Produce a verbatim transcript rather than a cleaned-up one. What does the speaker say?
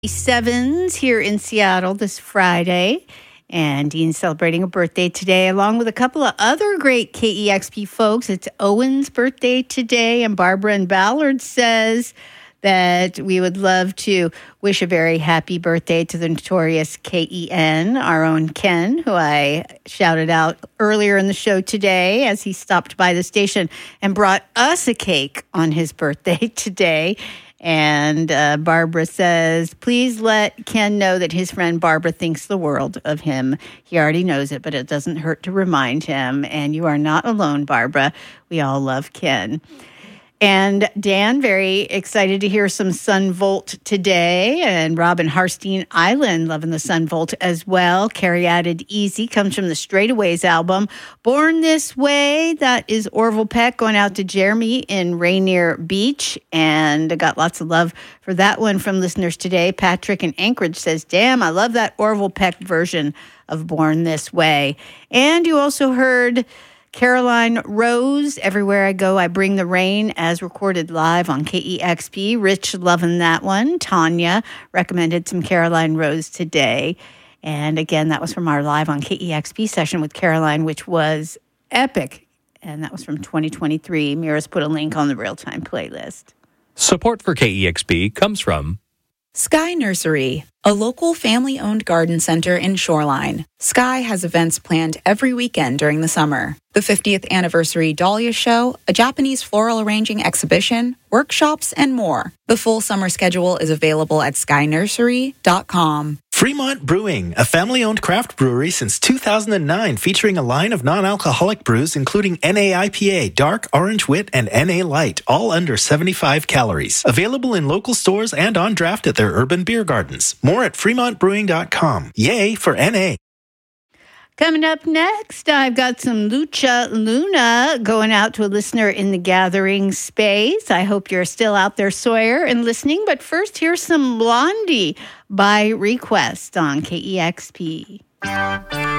Sevens here in Seattle this Friday. And Dean's celebrating a birthday today, along with a couple of other great K E X P folks. It's Owen's birthday today, and Barbara in Ballard says that we would love to wish a very happy birthday to the notorious K E N, our own Ken, who I shouted out earlier in the show today as he stopped by the station and brought us a cake on his birthday today. And uh, Barbara says, please let Ken know that his friend Barbara thinks the world of him. He already knows it, but it doesn't hurt to remind him. And you are not alone, Barbara. We all love Ken. And Dan, very excited to hear some Sun Volt today. And Robin Harstein Island, loving the Sun Volt as well. Carrie added Easy comes from the Straightaways album. Born This Way, that is Orville Peck going out to Jeremy in Rainier Beach. And I got lots of love for that one from listeners today. Patrick in Anchorage says, damn, I love that Orville Peck version of Born This Way. And you also heard Caroline Rose, Everywhere I Go, I Bring the Rain, as recorded live on K E X P. Rich loving that one. Tanya recommended some Caroline Rose today. And again, that was from our live on K E X P session with Caroline, which was epic. And that was from twenty twenty-three. Mira's put a link on the real-time playlist. Support for K E X P comes from Sky Nursery, a local family-owned garden center in Shoreline. Sky has events planned every weekend during the summer. The fiftieth anniversary Dahlia Show, a Japanese floral arranging exhibition, workshops, and more. The full summer schedule is available at sky nursery dot com. Fremont Brewing, a family-owned craft brewery since two thousand nine, featuring a line of non-alcoholic brews including N A I P A, Dark, Orange Wit, and N A Light, all under seventy-five calories. Available in local stores and on draft at their urban beer gardens. More at fremont brewing dot com. Yay for N A. Coming up next, I've got some Lucha Luna going out to a listener in the gathering space. I hope you're still out there, Sawyer, and listening. But first, here's some Blondie by request on K E X P.